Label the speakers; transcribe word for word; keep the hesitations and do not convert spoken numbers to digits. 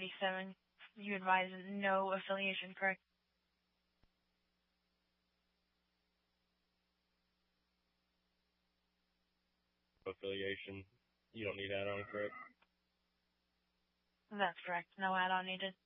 Speaker 1: thirty-seven. You advise no affiliation, correct?
Speaker 2: Affiliation. You don't need add-on, correct?
Speaker 1: That's correct. No add-on needed.